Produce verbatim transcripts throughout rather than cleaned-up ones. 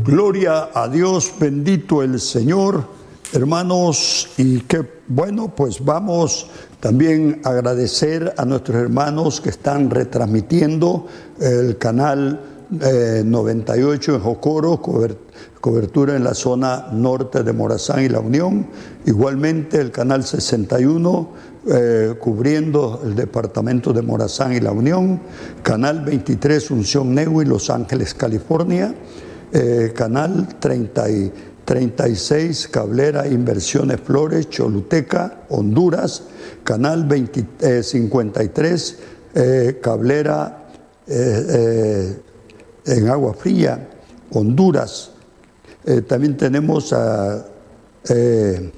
Gloria a Dios, bendito el Señor, hermanos, y qué bueno, pues vamos también a agradecer a nuestros hermanos que están retransmitiendo el canal eh, noventa y ocho en Jocoro, cobertura en la zona norte de Morazán y La Unión, igualmente el canal sesenta y uno, Eh, cubriendo el departamento de Morazán y La Unión, canal veintitrés Unción Negui, Los Ángeles, California, eh, canal treinta y, treinta y seis Cablera Inversiones Flores, Choluteca, Honduras, canal veinte, eh, cincuenta y tres eh, Cablera eh, eh, en Agua Fría, Honduras. Eh, también tenemos a eh,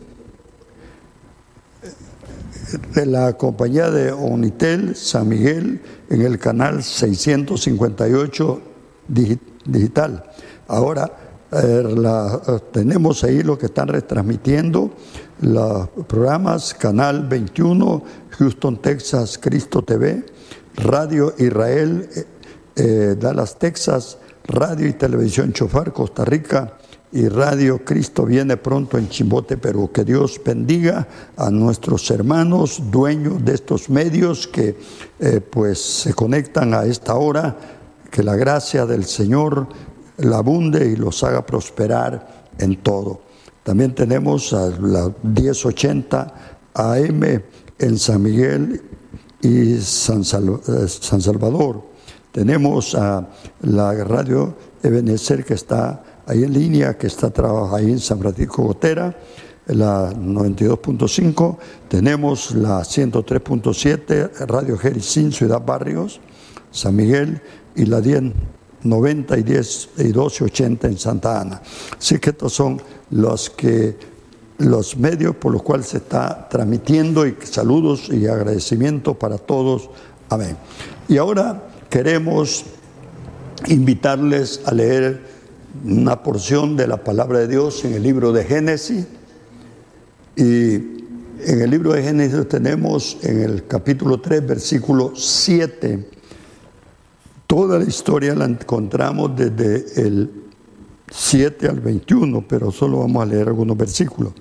de la compañía de Onitel San Miguel en el canal seiscientos cincuenta y ocho digital. Ahora eh, la, tenemos ahí lo que están retransmitiendo los programas: canal veintiuno Houston, Texas, Cristo T V, Radio Israel, eh, eh, Dallas, Texas, Radio y Televisión Chofar, Costa Rica, y Radio Cristo Viene Pronto en Chimbote, Perú. Que Dios bendiga a nuestros hermanos dueños de estos medios que eh, pues se conectan a esta hora. Que la gracia del Señor la abunde y los haga prosperar en todo. También tenemos a la diez ochenta A M en San Miguel y San, Sal- San Salvador. Tenemos a la Radio Ebenezer, que está ahí en línea, que está trabajando ahí en San Francisco Gotera, la noventa y dos punto cinco. Tenemos la ciento tres punto siete Radio Jericín, Ciudad Barrios, San Miguel, y la diez noventa y diez y doce ochenta en Santa Ana. Así que estos son los que los medios por los cuales se está transmitiendo, y saludos y agradecimiento para todos. Amén. Y ahora queremos invitarles a leer una porción de la palabra de Dios en el libro de Génesis. Y en el libro de Génesis tenemos en el capítulo tres, versículo siete. Toda la historia la encontramos desde el siete al veintiuno, pero solo vamos a leer algunos versículos.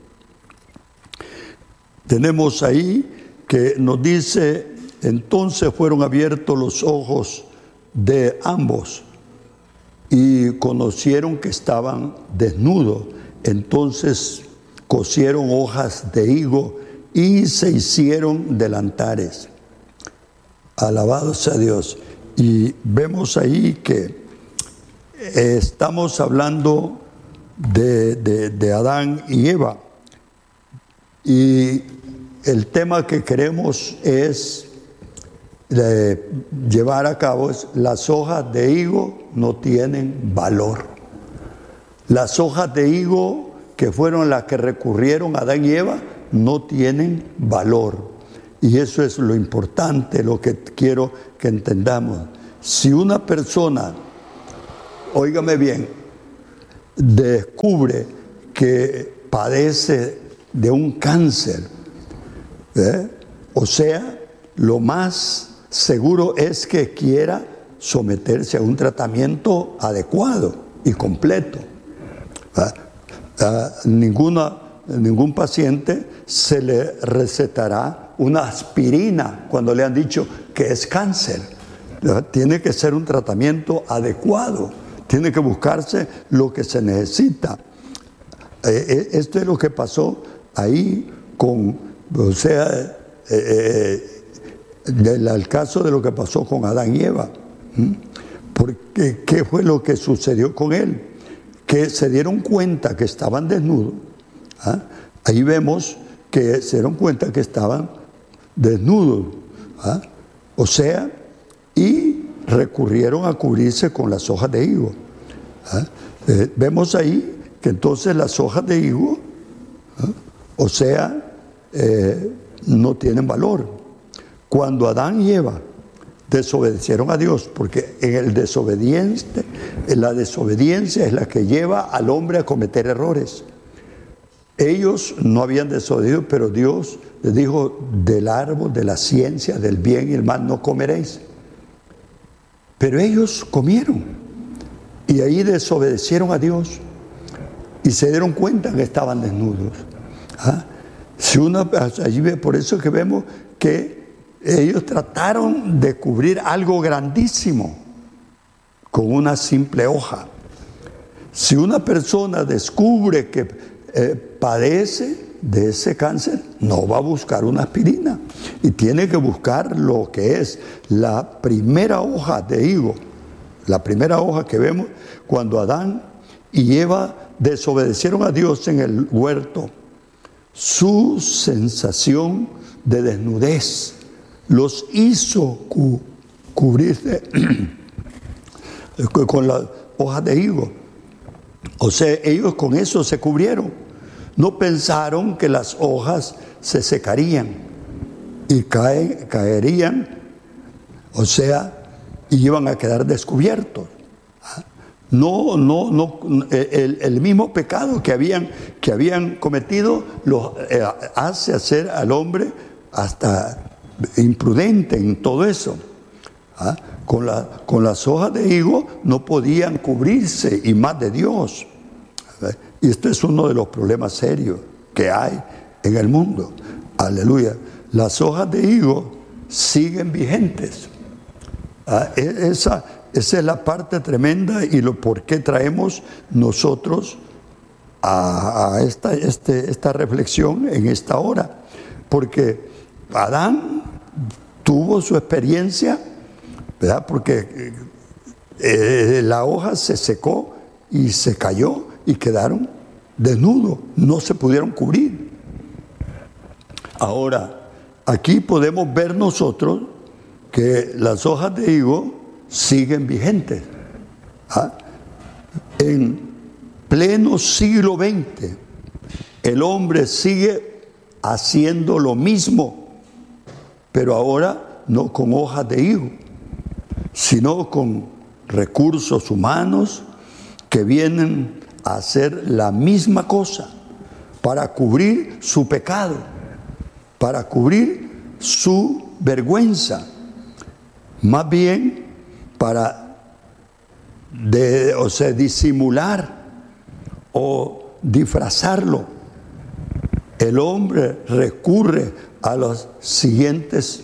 Tenemos ahí que nos dice: entonces fueron abiertos los ojos de ambos y conocieron que estaban desnudos. Entonces cosieron hojas de higo y se hicieron delantares. Alabado sea Dios. Y vemos ahí que estamos hablando de, de, de Adán y Eva. Y el tema que queremos es de llevar a cabo es: las hojas de higo no tienen valor. Las hojas de higo, que fueron las que recurrieron Adán y Eva, no tienen valor. Y eso es lo importante, lo que quiero que entendamos. Si una persona, óigame bien, descubre que padece de un cáncer, ¿eh? o sea, lo más seguro es que quiera someterse a un tratamiento adecuado y completo. ¿Ah? Ah, ninguna, ningún paciente se le recetará una aspirina cuando le han dicho que es cáncer. ¿Ah? Tiene que ser un tratamiento adecuado, tiene que buscarse lo que se necesita. Eh, esto es lo que pasó ahí con, o sea, eh, eh, del al caso de lo que pasó con Adán y Eva. ¿Mm? Porque ¿qué fue lo que sucedió con él? Que se dieron cuenta que estaban desnudos. ¿Ah? Ahí vemos que se dieron cuenta que estaban desnudos. ¿Ah? O sea, y recurrieron a cubrirse con las hojas de higo. ¿Ah? Eh, vemos ahí que entonces las hojas de higo, ¿ah? o sea, eh, no tienen valor. Cuando Adán y Eva desobedecieron a Dios, porque en el desobediente, en la desobediencia es la que lleva al hombre a cometer errores. Ellos no habían desobedecido, pero Dios les dijo: del árbol de la ciencia del bien y el mal no comeréis. Pero ellos comieron Y ahí desobedecieron a Dios y se dieron cuenta que estaban desnudos. ¿Ah? Si uno, allí ve, por eso que vemos que ellos trataron de cubrir algo grandísimo con una simple hoja. Si una persona descubre que eh, padece de ese cáncer, no va a buscar una aspirina y tiene que buscar lo que es la primera hoja de higo, la primera hoja que vemos cuando Adán y Eva desobedecieron a Dios en el huerto. Su sensación de desnudez los hizo cu- cubrirse con las hojas de higo. O sea, ellos con eso se cubrieron. No pensaron que las hojas se secarían y cae, caerían, o sea, y iban a quedar descubiertos. No, no, no, el, el mismo pecado que habían, que habían cometido lo eh, hace hacer al hombre hasta imprudente en todo eso. ¿Ah? Con, la, con las hojas de higo no podían cubrirse, y más de Dios. ¿Ah? Y esto es uno de los problemas serios que hay en el mundo. Aleluya. Las hojas de higo siguen vigentes. ¿Ah? Esa, esa es la parte tremenda y lo por qué traemos nosotros a, a esta, este, esta reflexión en esta hora. Porque Adán tuvo su experiencia, ¿verdad? Porque eh, la hoja se secó y se cayó y quedaron desnudos, no se pudieron cubrir. Ahora, aquí podemos ver nosotros que las hojas de higo siguen vigentes. ¿Ah? En pleno siglo veinte, el hombre sigue haciendo lo mismo, pero ahora no con hojas de higo, sino con recursos humanos que vienen a hacer la misma cosa para cubrir su pecado, para cubrir su vergüenza, más bien para de, o sea, disimular o disfrazarlo. El hombre recurre a las siguientes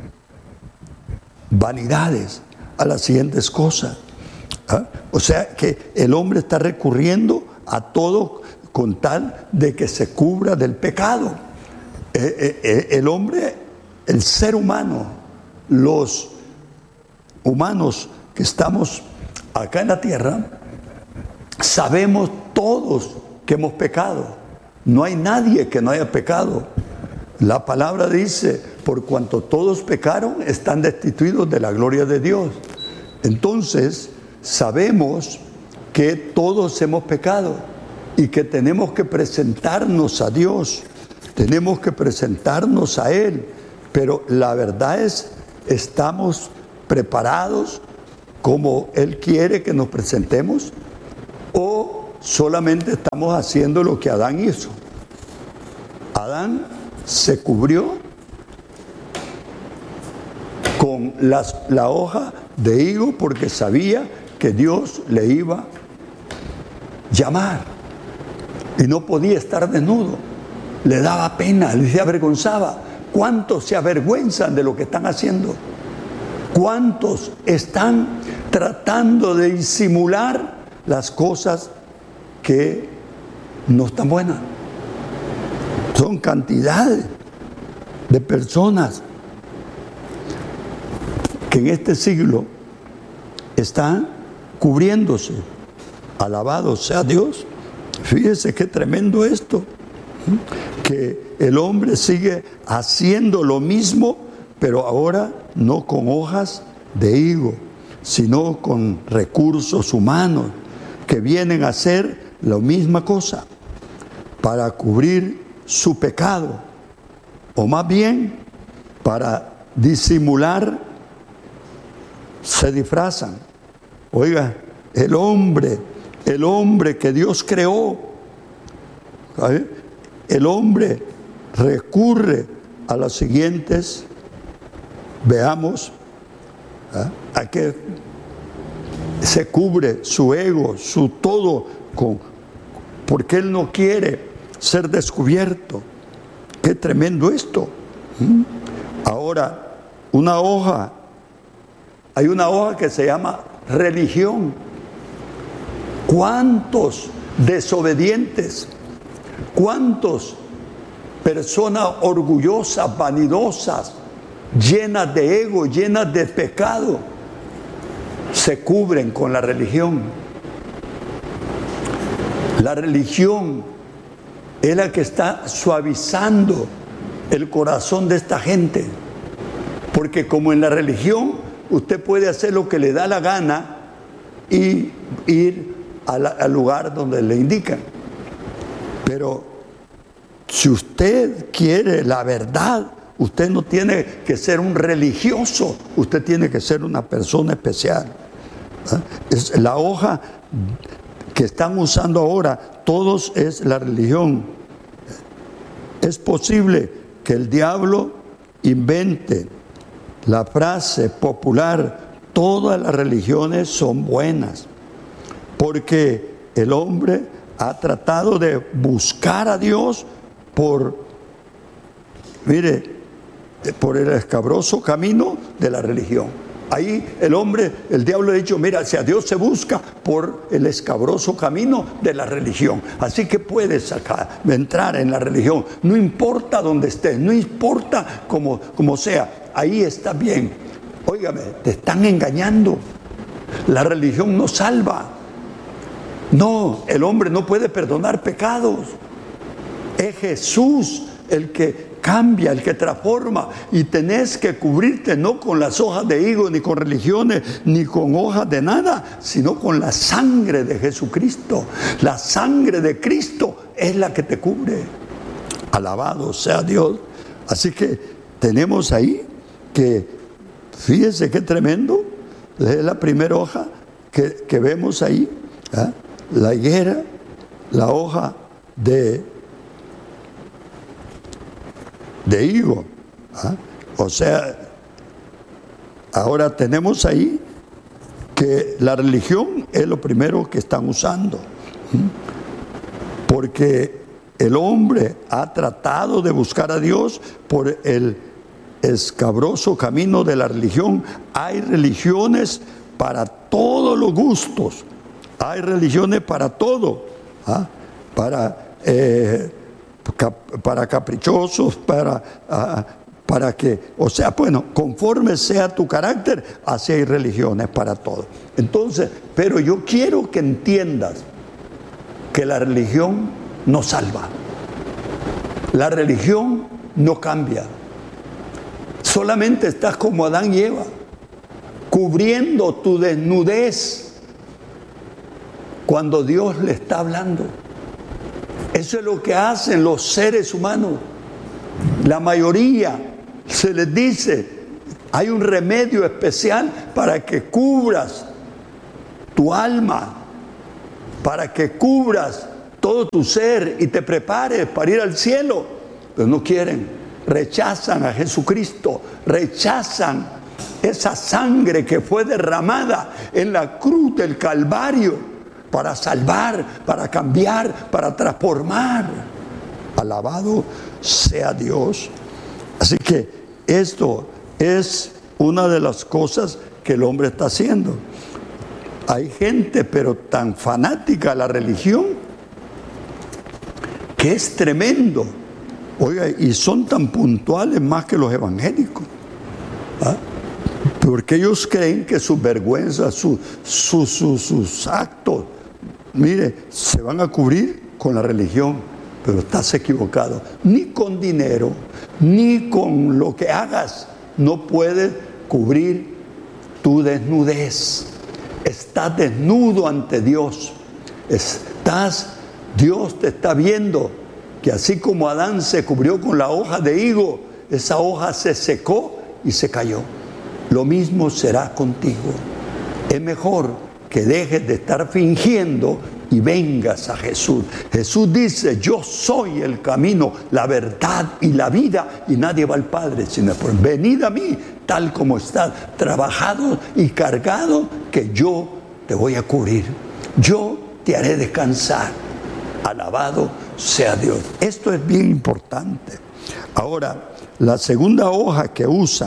vanidades, a las siguientes cosas. ¿Ah? O sea que el hombre está recurriendo a todo con tal de que se cubra del pecado. Eh, eh, el hombre, el ser humano, los humanos que estamos acá en la tierra, sabemos todos que hemos pecado. No hay nadie que no haya pecado. La palabra dice, por cuanto todos pecaron, están destituidos de la gloria de Dios. Entonces, sabemos que todos hemos pecado y que tenemos que presentarnos a Dios, tenemos que presentarnos a Él, pero la verdad es, ¿estamos preparados como Él quiere que nos presentemos? ¿O solamente estamos haciendo lo que Adán hizo? Adán se cubrió con las, la hoja de higo porque sabía que Dios le iba a llamar y no podía estar desnudo, le daba pena, le se avergonzaba. ¿Cuántos se avergüenzan de lo que están haciendo? ¿Cuántos están tratando de disimular las cosas que no están buenas? Son cantidades de personas que en este siglo están cubriéndose. Alabado sea Dios. Fíjese qué tremendo esto, que el hombre sigue haciendo lo mismo, pero ahora no con hojas de higo, sino con recursos humanos que vienen a hacer la misma cosa para cubrir su pecado, o más bien para disimular, se disfrazan. Oiga, el hombre, el hombre que Dios creó, ¿sabe? El hombre recurre a las siguientes, veamos, ¿eh? a que se cubre su ego, su todo, con, porque él no quiere ser descubierto. Qué tremendo esto. ¿Mm? Ahora, una hoja, hay una hoja que se llama religión. ¿Cuántos desobedientes? ¿Cuántos personas orgullosas, vanidosas, llenas de ego, llenas de pecado, se cubren con la religión? La religión es la que está suavizando el corazón de esta gente, porque como en la religión usted puede hacer lo que le da la gana y ir a la, al lugar donde le indican, pero si usted quiere la verdad, usted no tiene que ser un religioso, usted tiene que ser una persona especial. ¿Eh? Es la hoja que están usando ahora, todos es la religión. Es posible que el diablo invente la frase popular, todas las religiones son buenas, porque el hombre ha tratado de buscar a Dios por, mire, por el escabroso camino de la religión. Ahí el hombre, el diablo ha dicho, mira, si a Dios se busca por el escabroso camino de la religión. Así que puedes sacar, entrar en la religión, no importa dónde estés, no importa cómo, cómo sea, ahí está bien. Óigame, te están engañando. La religión no salva. No, el hombre no puede perdonar pecados. Es Jesús el que cambia, el que transforma, y tenés que cubrirte no con las hojas de higo, ni con religiones, ni con hojas de nada, sino con la sangre de Jesucristo. La sangre de Cristo es la que te cubre. Alabado sea Dios. Así que tenemos ahí que, fíjese qué tremendo, es la primera hoja que, que vemos ahí, ¿eh? La higuera, la hoja de de higo. ¿Ah? O sea, ahora tenemos ahí que la religión es lo primero que están usando. ¿Mm? Porque el hombre ha tratado de buscar a Dios por el escabroso camino de la religión. Hay religiones para todos los gustos. Hay religiones para todo. ¿Ah? Para... Eh, para caprichosos, para, uh, para que, o sea, bueno, conforme sea tu carácter, así hay religiones para todo. Entonces, pero yo quiero que entiendas que la religión no salva. La religión no cambia. Solamente estás como Adán y Eva, cubriendo tu desnudez cuando Dios le está hablando. Eso es lo que hacen los seres humanos. La mayoría se les dice, hay un remedio especial para que cubras tu alma, para que cubras todo tu ser y te prepares para ir al cielo. Pero no quieren, rechazan a Jesucristo, rechazan esa sangre que fue derramada en la cruz del Calvario para salvar, para cambiar, para transformar. Alabado sea Dios. Así que esto es una de las cosas que el hombre está haciendo. Hay gente, pero tan fanática a la religión, que es tremendo. Oiga, y son tan puntuales más que los evangélicos. ¿Ah? Porque ellos creen que sus vergüenzas, sus, sus, sus, sus actos, mire, se van a cubrir con la religión, pero estás equivocado. Ni con dinero, ni con lo que hagas, no puedes cubrir tu desnudez. Estás desnudo ante Dios. Estás, Dios te está viendo, que así como Adán se cubrió con la hoja de higo, esa hoja se secó y se cayó. Lo mismo será contigo. Es mejor que dejes de estar fingiendo y vengas a Jesús. Jesús dice, yo soy el camino, la verdad y la vida, y nadie va al Padre sino por mí. Venid a mí, tal como estás, trabajado y cargado, que yo te voy a cubrir, yo te haré descansar. Alabado sea Dios. Esto es bien importante. Ahora, la segunda hoja que usan,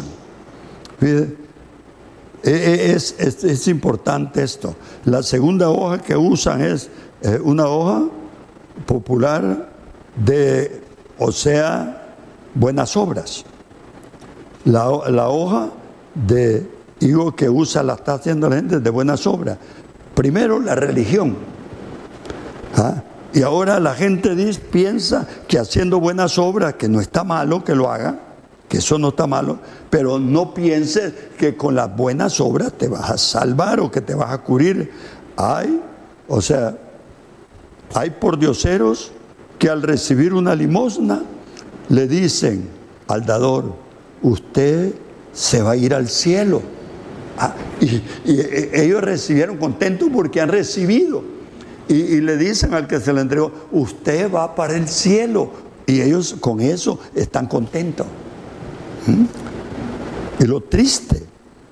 es, es, es importante esto. La segunda hoja que usan es eh, una hoja popular de, o sea, buenas obras. La, la hoja de higo que usa, la está haciendo la gente de buenas obras. Primero, la religión. ¿Ah? Y ahora la gente dice, piensa que haciendo buenas obras, que no está malo que lo haga, que eso no está malo, pero no pienses que con las buenas obras te vas a salvar o que te vas a cubrir. Hay, o sea, hay pordioseros que al recibir una limosna le dicen al dador, usted se va a ir al cielo. Ah, y, y ellos recibieron contentos porque han recibido. Y, y le dicen al que se le entregó, usted va para el cielo. Y ellos con eso están contentos. ¿Mm? Y lo triste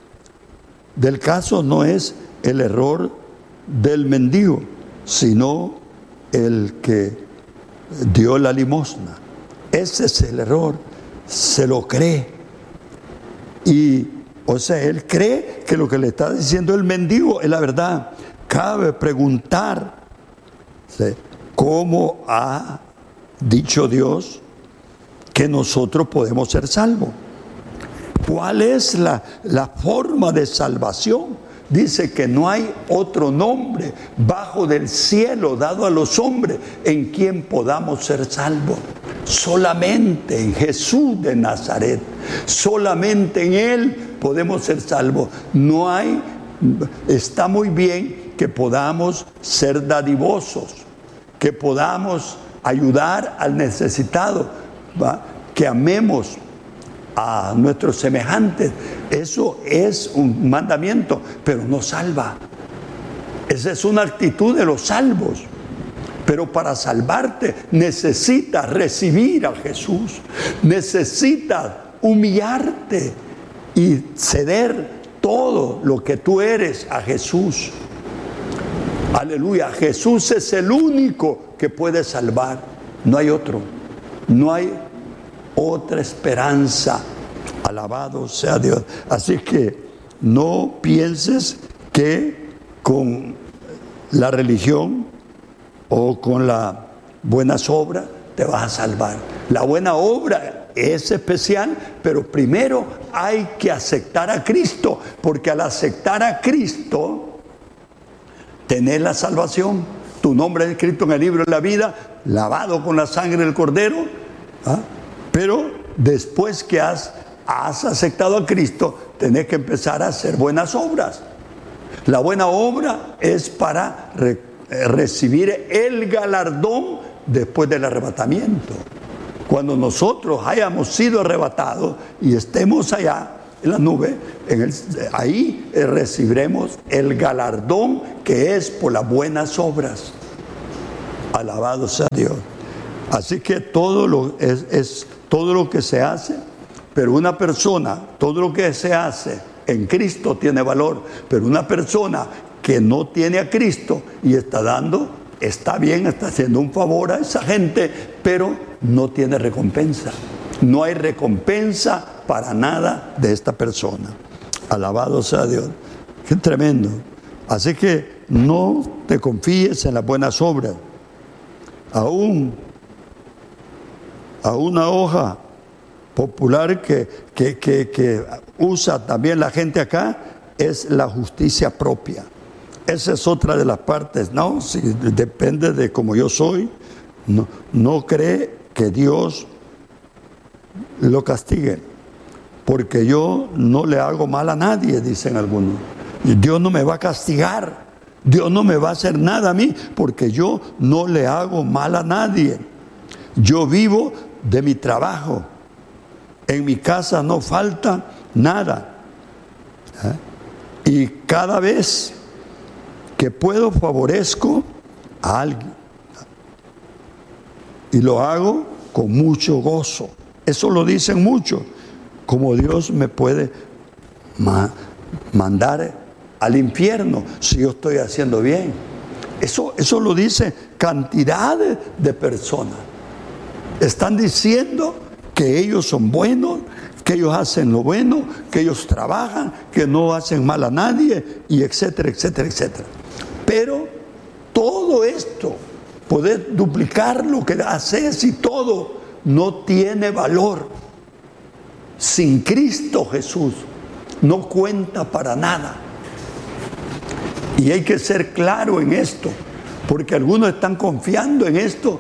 del caso no es el error del mendigo, sino el que dio la limosna. Ese es el error. Se lo cree. Y, o sea, él cree que lo que le está diciendo el mendigo es la verdad. Cabe preguntar, ¿sí?, ¿cómo ha dicho Dios que nosotros podemos ser salvos? ¿Cuál es la, la forma de salvación? Dice que no hay otro nombre bajo del cielo dado a los hombres en quien podamos ser salvos. Solamente en Jesús de Nazaret. Solamente en Él podemos ser salvos. No hay, está muy bien que podamos ser dadivosos, que podamos ayudar al necesitado, ¿va?, que amemos a nuestros semejantes. Eso es un mandamiento, pero no salva. Esa es una actitud de los salvos. Pero para salvarte necesitas recibir a Jesús, necesitas humillarte y ceder todo lo que tú eres a Jesús. Aleluya, Jesús es el único que puede salvar, no hay otro, no hay otra esperanza. Alabado sea Dios. Así que no pienses que con la religión o con las buenas obras te vas a salvar. La buena obra es especial, pero primero hay que aceptar a Cristo, porque al aceptar a Cristo tenés la salvación. Tu nombre es escrito en el libro de la vida, lavado con la sangre del Cordero. ¿Ah? Pero después que has, has aceptado a Cristo, tenés que empezar a hacer buenas obras. La buena obra es para re, eh, recibir el galardón después del arrebatamiento. Cuando nosotros hayamos sido arrebatados y estemos allá en la nube, en el, ahí recibiremos el galardón que es por las buenas obras. Alabado sea Dios. Así que todo lo, es, es todo lo que se hace, pero una persona, todo lo que se hace en Cristo tiene valor, pero una persona que no tiene a Cristo y está dando, está bien, está haciendo un favor a esa gente, pero no tiene recompensa. No hay recompensa para nada de esta persona. Alabado sea Dios. Qué tremendo. Así que no te confíes en las buenas obras. Aún a una hoja popular que, que, que, que usa también la gente acá es la justicia propia. Esa es otra de las partes, ¿no? Si depende de cómo yo soy, no, no cree que Dios lo castigue, porque yo no le hago mal a nadie, dicen algunos. Dios no me va a castigar, Dios no me va a hacer nada a mí, porque yo no le hago mal a nadie. Yo vivo de mi trabajo, en mi casa no falta nada. ¿Eh? Y cada vez que puedo favorezco a alguien, y lo hago con mucho gozo. Eso lo dicen muchos, como Dios me puede ma- mandar al infierno si yo estoy haciendo bien. Eso, eso lo dice cantidades de personas. Están diciendo que ellos son buenos, que ellos hacen lo bueno, que ellos trabajan, que no hacen mal a nadie, y etcétera, etcétera, etcétera. Pero todo esto, poder duplicar lo que haces y todo, no tiene valor. Sin Cristo Jesús no cuenta para nada. Y hay que ser claro en esto, porque algunos están confiando en esto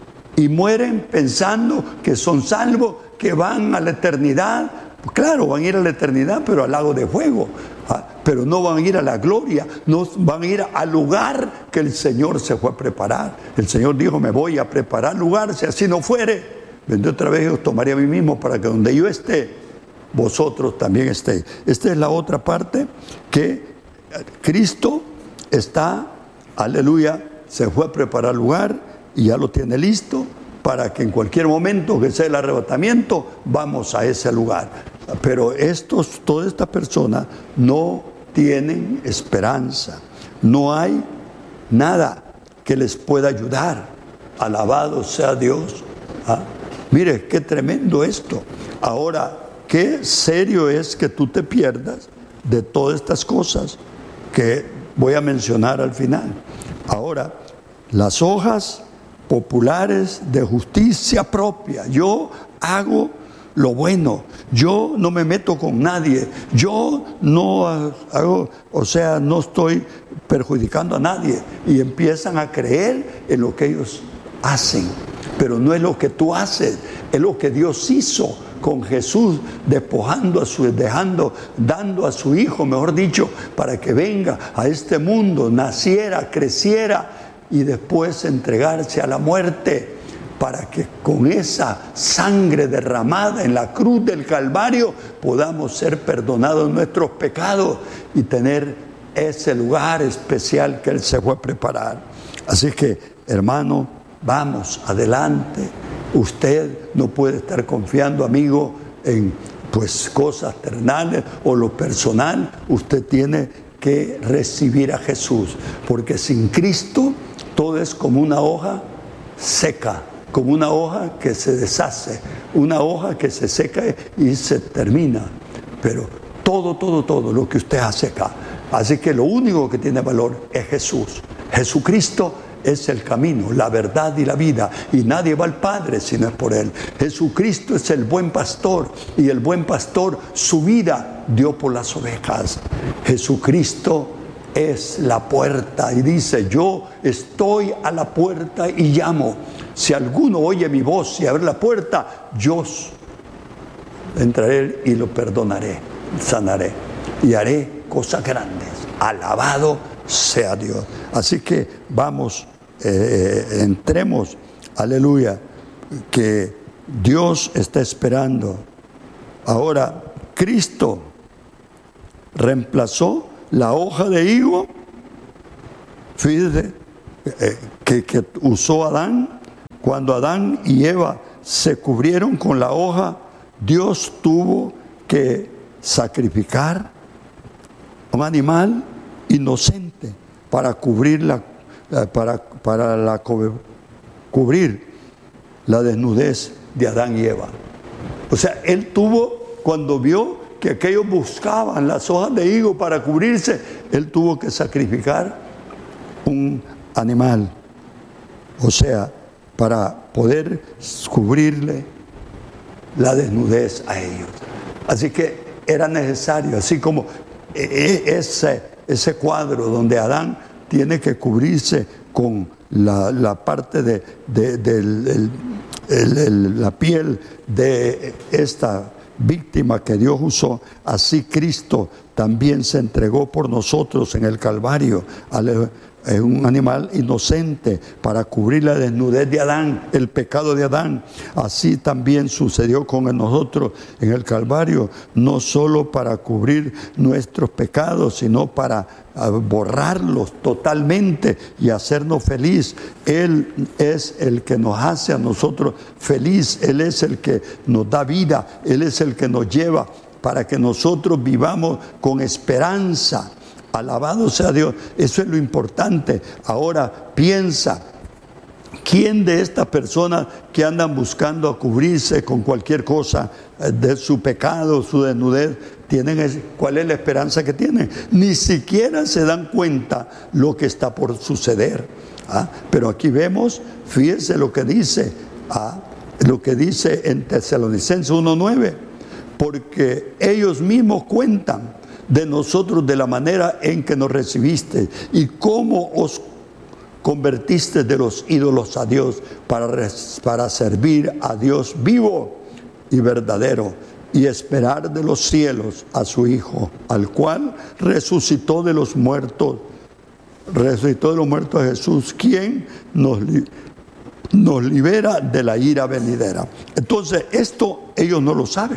y mueren pensando que son salvos, que van a la eternidad. Claro, van a ir a la eternidad, pero al lago de fuego. ¿Ah? Pero no van a ir a la gloria, no van a ir al lugar que el Señor se fue a preparar. El Señor dijo, me voy a preparar lugar, si así no fuere, vendré otra vez y os tomaré a mí mismo para que donde yo esté, vosotros también estéis. Esta es la otra parte, que Cristo está, aleluya, se fue a preparar lugar y ya lo tiene listo para que en cualquier momento que sea el arrebatamiento, vamos a ese lugar. Pero estos, todas estas personas no tienen esperanza. No hay nada que les pueda ayudar. Alabado sea Dios. ¿Ah? Mire, qué tremendo esto. Ahora, qué serio es que tú te pierdas de todas estas cosas que voy a mencionar al final. Ahora, las hojas populares de justicia propia. Yo hago lo bueno, yo no me meto con nadie, yo no hago, o sea, no estoy perjudicando a nadie, y empiezan a creer en lo que ellos hacen, pero no es lo que tú haces, es lo que Dios hizo con Jesús, despojando a su, dejando, dando a su Hijo, mejor dicho, para que venga a este mundo, naciera, creciera, y después entregarse a la muerte, para que con esa sangre derramada en la cruz del Calvario podamos ser perdonados nuestros pecados y tener ese lugar especial que Él se fue a preparar. Así que, hermano, vamos adelante. Usted no puede estar confiando, amigo, en pues cosas terrenales o lo personal. Usted tiene que recibir a Jesús, porque sin Cristo todo es como una hoja seca, como una hoja que se deshace, una hoja que se seca y se termina. Pero todo, todo, todo lo que usted hace acá. Así que lo único que tiene valor es Jesús. Jesucristo es el camino, la verdad y la vida, y nadie va al Padre si no es por Él. Jesucristo es el buen pastor, y el buen pastor su vida dio por las ovejas. Jesucristo es la puerta, y dice, yo estoy a la puerta y llamo. Si alguno oye mi voz y abre la puerta, yo entraré y lo perdonaré, sanaré y haré cosas grandes. Alabado sea Dios. Así que vamos, eh, entremos, aleluya, que Dios está esperando. Ahora, Cristo reemplazó la hoja de higo, fíjese, eh, que, que usó Adán. Cuando Adán y Eva se cubrieron con la hoja, Dios tuvo que sacrificar un animal inocente para cubrir la, para, para la, cubrir la desnudez de Adán y Eva. O sea, Él tuvo, cuando vio que aquellos buscaban las hojas de higo para cubrirse, Él tuvo que sacrificar un animal. O sea, para poder cubrirle la desnudez a ellos. Así que era necesario, así como ese, ese cuadro donde Adán tiene que cubrirse con la, la parte de, de, de el, el, el, la piel de esta víctima que Dios usó, así Cristo también se entregó por nosotros en el Calvario. Es un animal inocente para cubrir la desnudez de Adán, el pecado de Adán. Así también sucedió con nosotros en el Calvario, no solo para cubrir nuestros pecados, sino para borrarlos totalmente y hacernos feliz. Él es el que nos hace a nosotros feliz, Él es el que nos da vida, Él es el que nos lleva para que nosotros vivamos con esperanza. Alabado sea Dios. Eso es lo importante. Ahora piensa, ¿quién de estas personas que andan buscando a cubrirse con cualquier cosa de su pecado, su desnudez, tienen, cuál es la esperanza que tienen? Ni siquiera se dan cuenta lo que está por suceder. ¿Ah? Pero aquí vemos, fíjense lo que dice, ¿ah? lo que dice en Tesalonicenses uno nueve, porque ellos mismos cuentan de nosotros de la manera en que nos recibiste y cómo os convertiste de los ídolos a Dios para, para servir a Dios vivo y verdadero y esperar de los cielos a su Hijo, al cual resucitó de los muertos, resucitó de los muertos a Jesús, quien nos, nos libera de la ira venidera. Entonces, esto ellos no lo saben.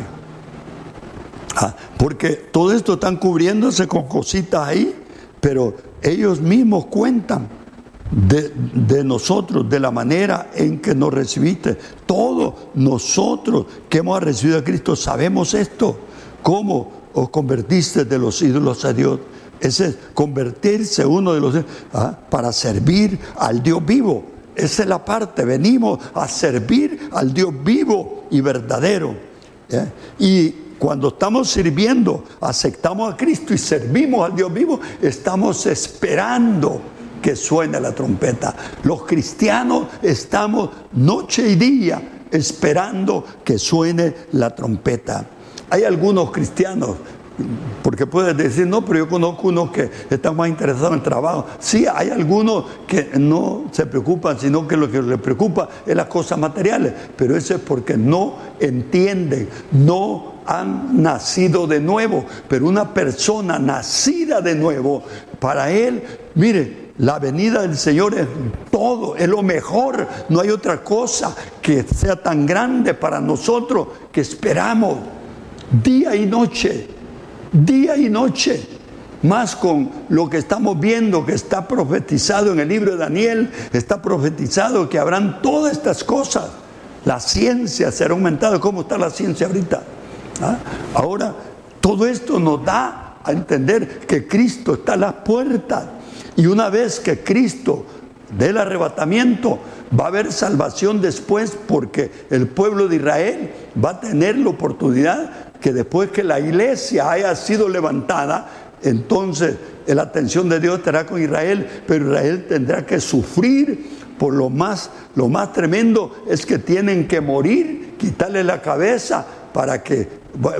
Ah, porque todo esto están cubriéndose con cositas ahí, pero ellos mismos cuentan de, de nosotros, de la manera en que nos recibiste. Todos nosotros que hemos recibido a Cristo sabemos esto. ¿Cómo os convertiste de los ídolos a Dios? Ese es convertirse uno de los ¿ah? para servir al Dios vivo. Esa es la parte, venimos a servir al Dios vivo y verdadero. ¿eh? Y cuando estamos sirviendo, aceptamos a Cristo y servimos al Dios vivo, estamos esperando que suene la trompeta. Los cristianos estamos noche y día esperando que suene la trompeta. Hay algunos cristianos, porque puedes decir, no, pero yo conozco unos que están más interesados en el trabajo. Sí, hay algunos que no se preocupan, sino que lo que les preocupa es las cosas materiales, pero eso es porque no entienden, no han nacido de nuevo. Pero una persona nacida de nuevo, para él, mire, la venida del Señor es todo, es lo mejor. No hay otra cosa que sea tan grande para nosotros que esperamos día y noche, día y noche. Más con lo que estamos viendo, que está profetizado en el libro de Daniel, está profetizado que habrán todas estas cosas. La ciencia será aumentada. ¿Cómo está la ciencia ahorita? ¿Ah? Ahora, todo esto nos da a entender que Cristo está a las puertas. Y una vez que Cristo dé el arrebatamiento, va a haber salvación después, porque el pueblo de Israel va a tener la oportunidad que después que la iglesia haya sido levantada, entonces la atención de Dios estará con Israel, pero Israel tendrá que sufrir por lo más, lo más tremendo es que tienen que morir, quitarle la cabeza para que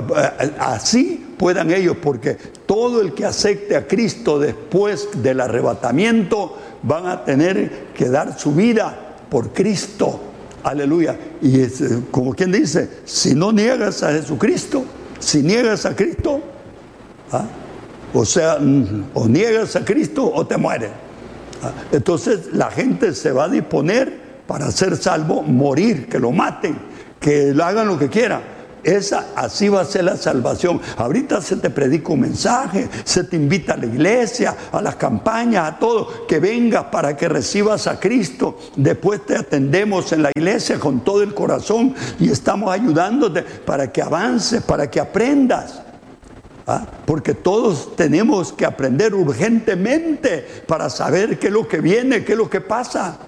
así puedan ellos, porque todo el que acepte a Cristo después del arrebatamiento van a tener que dar su vida por Cristo. Aleluya. Y es, como quien dice, si no niegas a Jesucristo, si niegas a Cristo, ¿ah? o sea, o niegas a Cristo o te mueres. ¿Ah? Entonces la gente se va a disponer para ser salvo, morir, que lo maten, que lo hagan lo que quieran. Esa, así va a ser la salvación. Ahorita se te predica un mensaje, se te invita a la iglesia, a las campañas, a todo, que vengas para que recibas a Cristo. Después te atendemos en la iglesia con todo el corazón y estamos ayudándote para que avances, para que aprendas. ¿Ah? Porque todos tenemos que aprender urgentemente para saber qué es lo que viene, qué es lo que pasa.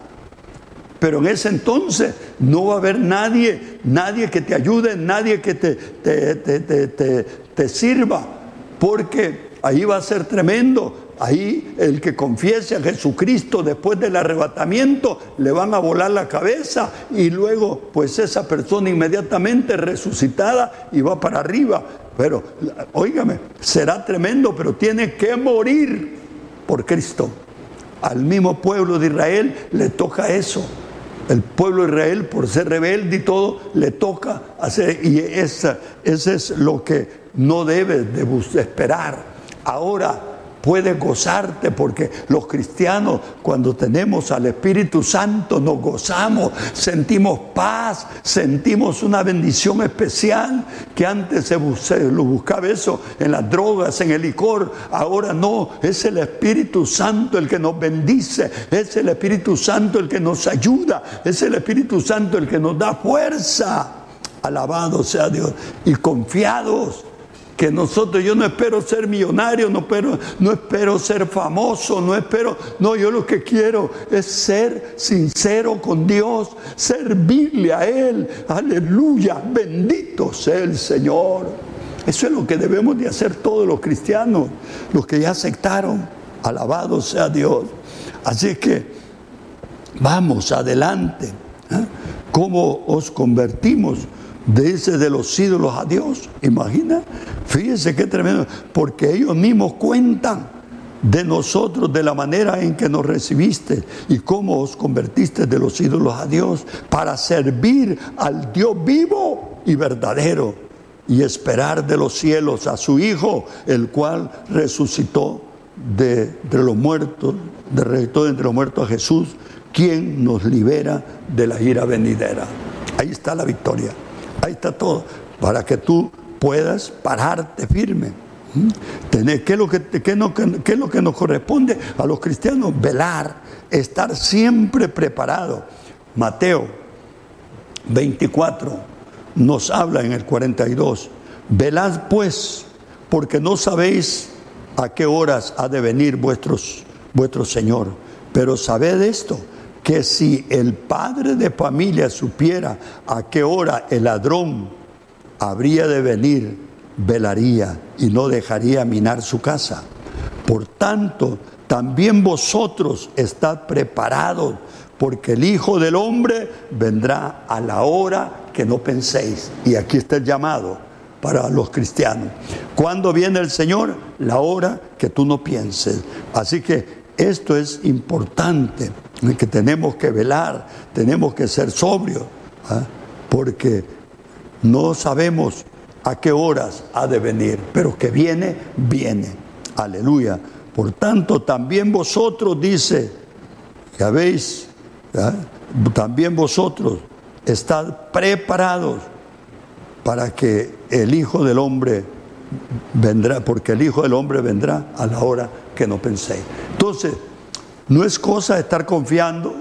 Pero en ese entonces no va a haber nadie, nadie que te ayude, nadie que te, te, te, te, te, te sirva, porque ahí va a ser tremendo. Ahí el que confiese a Jesucristo después del arrebatamiento, le van a volar la cabeza y luego pues esa persona inmediatamente resucitada y va para arriba. Pero, óigame, será tremendo, pero tiene que morir por Cristo. Al mismo pueblo de Israel le toca eso. El pueblo de Israel, por ser rebelde y todo, le toca hacer, y esa, ese es lo que no debes de esperar. Ahora puedes gozarte, porque los cristianos, cuando tenemos al Espíritu Santo, nos gozamos, sentimos paz, sentimos una bendición especial, que antes se, se lo buscaba eso en las drogas, en el licor. Ahora no, es el Espíritu Santo el que nos bendice, es el Espíritu Santo el que nos ayuda, es el Espíritu Santo el que nos da fuerza. Alabado sea Dios. Y confiados que nosotros, yo no espero ser millonario, no espero, no espero ser famoso, no espero, no, yo lo que quiero es ser sincero con Dios, servirle a Él, aleluya, bendito sea el Señor. Eso es lo que debemos de hacer todos los cristianos, los que ya aceptaron, alabado sea Dios. Así que vamos adelante. ¿eh? ¿Cómo os convertimos? Dice de los ídolos a Dios. Imagina, fíjense qué tremendo, porque ellos mismos cuentan de nosotros, de la manera en que nos recibiste y cómo os convertiste de los ídolos a Dios para servir al Dios vivo y verdadero y esperar de los cielos a su Hijo, el cual resucitó de, de los muertos, de resucitó de entre los muertos a Jesús, quien nos libera de la ira venidera. Ahí está la victoria. Ahí está todo, para que tú puedas pararte firme. ¿Mm? Tener, ¿qué, es lo que, qué, no, ¿Qué es lo que nos corresponde a los cristianos? Velar, estar siempre preparado. Mateo veinticuatro nos habla en el cuarenta y dos. Velad pues, porque no sabéis a qué horas ha de venir vuestros, vuestro Señor. Pero sabed esto, que si el padre de familia supiera a qué hora el ladrón habría de venir, velaría y no dejaría minar su casa. Por tanto, también vosotros estad preparados, porque el Hijo del Hombre vendrá a la hora que no penséis. Y aquí está el llamado para los cristianos. ¿Cuándo viene el Señor? La hora que tú no pienses. Así que esto es importante, que tenemos que velar, tenemos que ser sobrios, ¿eh? porque no sabemos a qué horas ha de venir, pero que viene, viene. Aleluya. Por tanto, también vosotros, dice, ya veis, ¿eh? también vosotros estad preparados para que el Hijo del Hombre vendrá, porque el Hijo del Hombre vendrá a la hora que no penséis. Entonces, no es cosa de estar confiando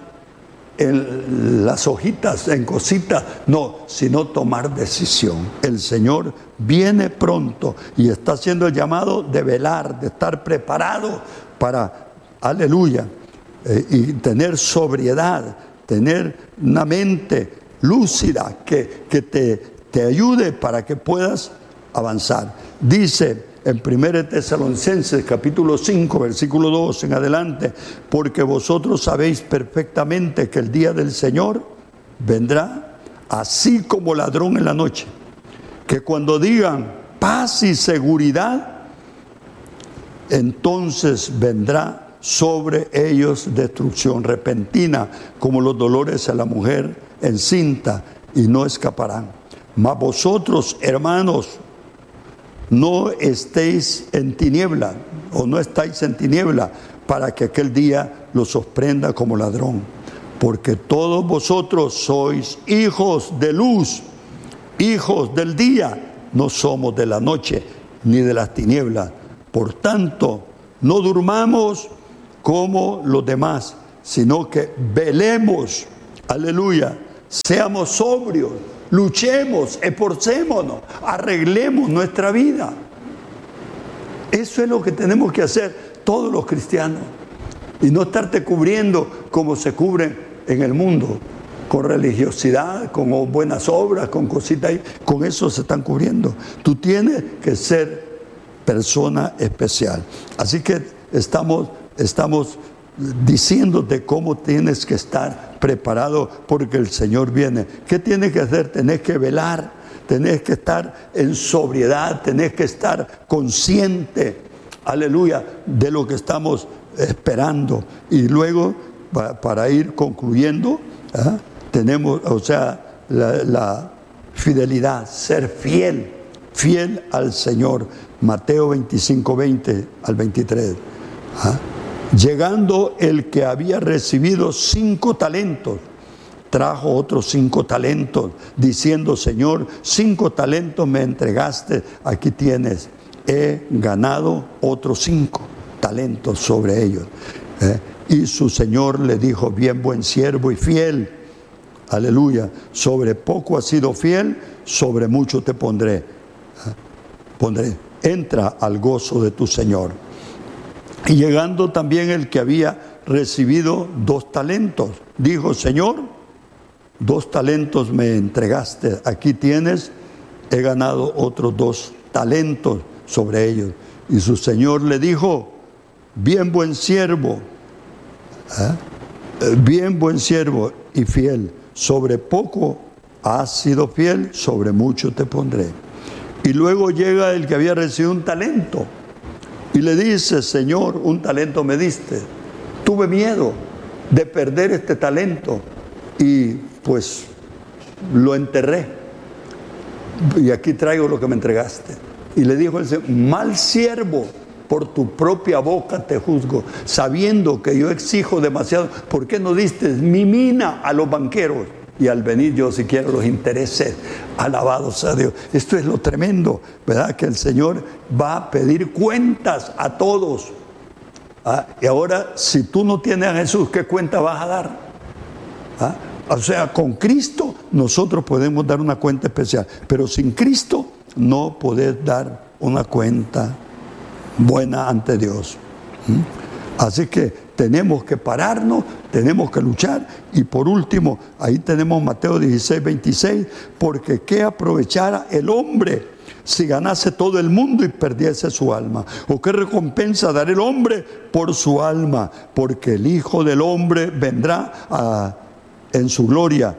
en las hojitas, en cositas, no, sino tomar decisión. El Señor viene pronto y está haciendo el llamado de velar, de estar preparado para, aleluya, eh, y tener sobriedad, tener una mente lúcida que, que te, te ayude para que puedas avanzar. Dice en primera Tesalonicenses capítulo cinco, versículo dos en adelante, porque vosotros sabéis perfectamente que el día del Señor vendrá así como ladrón en la noche, que cuando digan paz y seguridad, entonces vendrá sobre ellos destrucción repentina, como los dolores a la mujer encinta, y no escaparán. Mas vosotros, hermanos, no estéis en tiniebla, o no estáis en tiniebla, para que aquel día los sorprenda como ladrón. Porque todos vosotros sois hijos de luz, hijos del día, no somos de la noche ni de las tinieblas. Por tanto, no durmamos como los demás, sino que velemos, aleluya, seamos sobrios, luchemos, esforcémonos, arreglemos nuestra vida. Eso es lo que tenemos que hacer todos los cristianos. Y no estarte cubriendo como se cubren en el mundo, con religiosidad, con buenas obras, con cositas ahí. Con eso se están cubriendo. Tú tienes que ser persona especial. Así que estamos, estamos diciéndote cómo tienes que estar preparado porque el Señor viene. ¿Qué tienes que hacer? Tenés que velar, tenés que estar en sobriedad, tenés que estar consciente, aleluya, de lo que estamos esperando. Y luego, para, para ir concluyendo, ¿eh? tenemos, o sea, la, la fidelidad, ser fiel, fiel al Señor. Mateo veinticinco, veinte al veintitrés. ¿eh? Llegando el que había recibido cinco talentos, trajo otros cinco talentos, diciendo: Señor, cinco talentos me entregaste, aquí tienes, he ganado otros cinco talentos sobre ellos. ¿Eh? Y su Señor le dijo: bien, buen siervo y fiel, aleluya, sobre poco has sido fiel, sobre mucho te pondré. ¿Eh? Pondré. entra al gozo de tu Señor. Y llegando también el que había recibido dos talentos, dijo: Señor, dos talentos me entregaste, aquí tienes, he ganado otros dos talentos sobre ellos. Y su Señor le dijo: bien buen siervo, ¿eh? bien buen siervo y fiel, sobre poco has sido fiel, sobre mucho te pondré. Y luego llega el que había recibido un talento y le dice: Señor, un talento me diste, tuve miedo de perder este talento y pues lo enterré, y aquí traigo lo que me entregaste. Y le dijo el Señor: mal siervo, por tu propia boca te juzgo, sabiendo que yo exijo demasiado, ¿por qué no diste mi mina a los banqueros? Y al venir yo siquiera los intereses. Alabado sea Dios. Esto es lo tremendo, ¿verdad? Que el Señor va a pedir cuentas a todos. ¿Ah? Y ahora, si tú no tienes a Jesús, ¿qué cuenta vas a dar? ¿Ah? O sea, con Cristo nosotros podemos dar una cuenta especial, pero sin Cristo no podés dar una cuenta buena ante Dios. ¿Mm? Así que tenemos que pararnos, tenemos que luchar. Y por último, ahí tenemos Mateo dieciséis, veintiséis, porque ¿qué aprovechara el hombre si ganase todo el mundo y perdiese su alma? ¿O qué recompensa dará el hombre por su alma? Porque el Hijo del Hombre vendrá a, en su gloria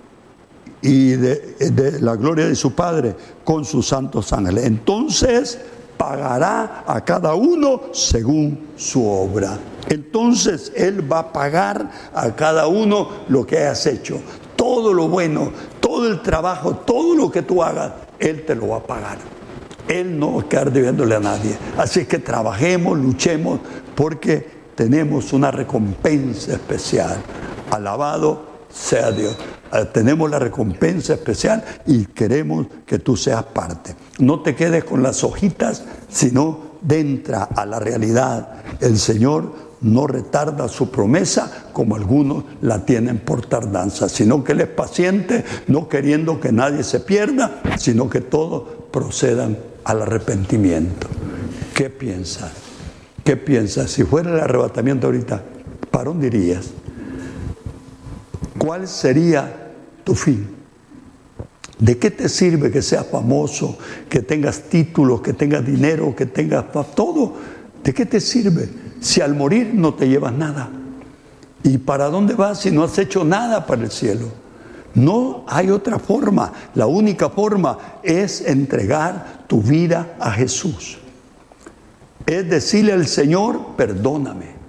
y de, de la gloria de su Padre con sus santos ángeles. Entonces pagará a cada uno según su obra. Entonces Él va a pagar a cada uno lo que hayas hecho. Todo lo bueno, todo el trabajo, todo lo que tú hagas, Él te lo va a pagar. Él no va a quedar debiéndole a nadie. Así que trabajemos, luchemos, porque tenemos una recompensa especial. Alabado sea Dios. Tenemos la recompensa especial y queremos que tú seas parte. No te quedes con las hojitas, sino entra a la realidad. El Señor no retarda su promesa como algunos la tienen por tardanza, sino que Él es paciente, no queriendo que nadie se pierda, sino que todos procedan al arrepentimiento. ¿Qué piensas? ¿Qué piensas? Si fuera el arrebatamiento ahorita, ¿para dónde irías? ¿Cuál sería tu fin? ¿De qué te sirve que seas famoso, que tengas títulos, que tengas dinero, que tengas todo? ¿De qué te sirve si al morir no te llevas nada? ¿Y para dónde vas si no has hecho nada para el cielo? No hay otra forma. La única forma es entregar tu vida a Jesús. Es decirle al Señor: perdóname.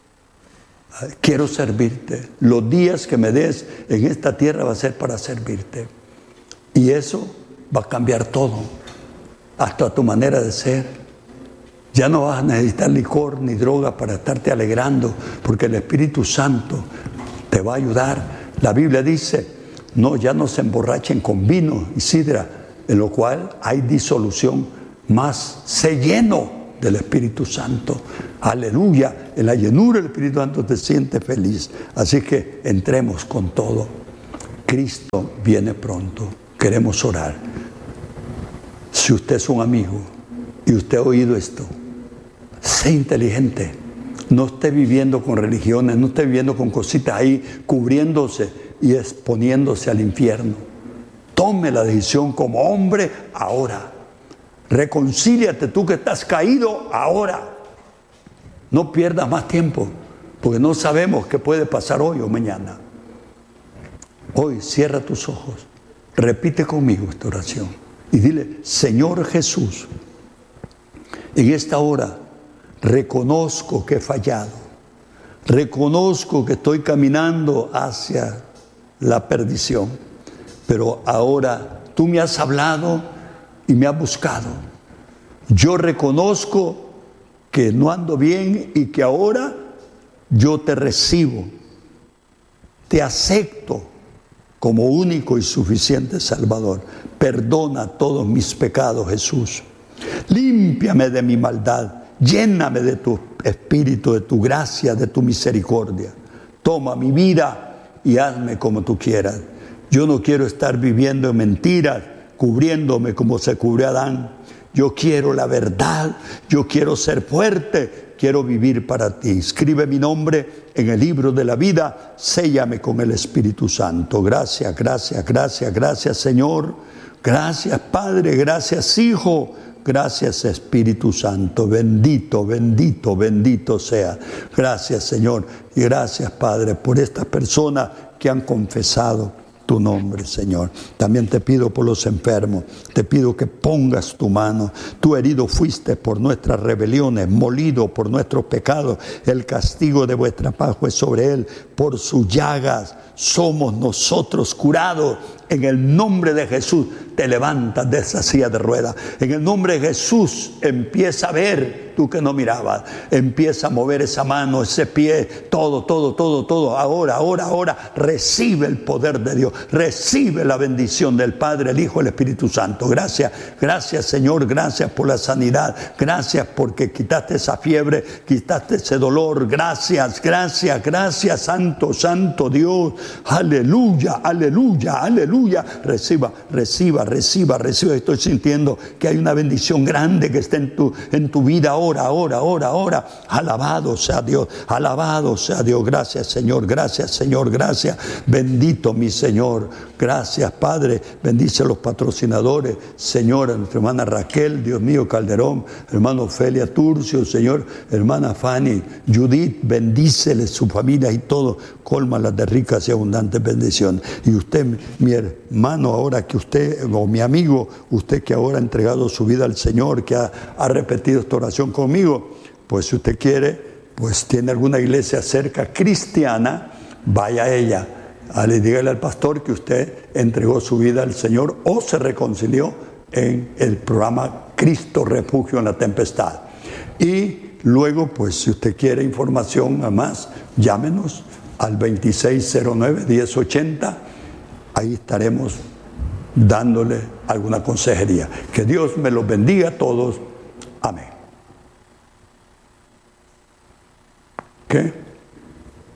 Quiero servirte. Los días que me des en esta tierra va a ser para servirte. Y eso va a cambiar todo, hasta tu manera de ser. Ya no vas a necesitar licor ni droga para estarte alegrando, porque el Espíritu Santo te va a ayudar. La Biblia dice: no, ya no se emborrachen con vino y sidra, en lo cual hay disolución, más sé lleno del Espíritu Santo. Aleluya. En la llenura del Espíritu Santo te sientes feliz. Así que entremos con todo. Cristo viene pronto. Queremos orar. Si usted es un amigo y usted ha oído esto, sé inteligente. No esté viviendo con religiones, no esté viviendo con cositas ahí, cubriéndose y exponiéndose al infierno. Tome la decisión como hombre ahora. Reconcíliate tú que estás caído ahora. No pierdas más tiempo, porque no sabemos qué puede pasar hoy o mañana. Hoy cierra tus ojos, repite conmigo esta oración y dile: Señor Jesús, en esta hora reconozco que he fallado, reconozco que estoy caminando hacia la perdición, pero ahora tú me has hablado y me has buscado. Yo reconozco que no ando bien y que ahora yo te recibo, te acepto como único y suficiente Salvador. Perdona todos mis pecados, Jesús. Límpiame de mi maldad, lléname de tu espíritu, de tu gracia, de tu misericordia. Toma mi vida y hazme como tú quieras. Yo no quiero estar viviendo en mentiras, cubriéndome como se cubrió Adán. yo quiero la verdad, yo quiero ser fuerte, quiero vivir para ti. Escribe mi nombre en el libro de la vida, séllame con el Espíritu Santo. Gracias, gracias, gracias, gracias Señor, gracias Padre, gracias Hijo, gracias Espíritu Santo, bendito, bendito, bendito sea. Gracias Señor y gracias Padre por estas personas que han confesado tu nombre, Señor. También te pido por los enfermos, te pido que pongas tu mano. Tú herido fuiste por nuestras rebeliones, molido por nuestros pecados. El castigo de vuestra paz fue sobre él. Por sus llagas somos nosotros curados. En el nombre de Jesús te levantas de esa silla de ruedas. En el nombre de Jesús empieza a ver, tú que no mirabas, empieza a mover esa mano, ese pie, todo, todo, todo, todo. Ahora, ahora, ahora, recibe el poder de Dios, recibe la bendición del Padre, el Hijo, el Espíritu Santo. Gracias, gracias Señor, gracias por la sanidad, gracias porque quitaste esa fiebre, quitaste ese dolor. Gracias, gracias, gracias, Santo, Santo Dios. Aleluya, aleluya, aleluya. Reciba, reciba, reciba, reciba. Estoy sintiendo que hay una bendición grande que está en tu, en tu vida ahora, ahora, ahora, ahora. Alabado sea Dios, alabado sea Dios. Gracias Señor, gracias Señor, gracias. Bendito mi Señor. Gracias Padre. Bendice a los patrocinadores, Señor, a nuestra hermana Raquel, Dios mío, Calderón, hermano Ofelia Turcio, Señor, hermana Fanny, Judith, bendícele su familia y todo, cólmalas de ricas y abundantes bendiciones. Y usted, mi hermano, ahora que usted, o mi amigo, usted que ahora ha entregado su vida al Señor, que ha, ha repetido esta oración conmigo, pues si usted quiere, pues tiene alguna iglesia cerca cristiana, vaya a ella. Ale, dígale al pastor que usted entregó su vida al Señor o se reconcilió en el programa Cristo Refugio en la Tempestad. Y luego, pues si usted quiere información más, llámenos al veintiséis cero nueve, diez ochenta. Ahí estaremos dándole alguna consejería. Que Dios me los bendiga a todos. Amén. ¿Qué?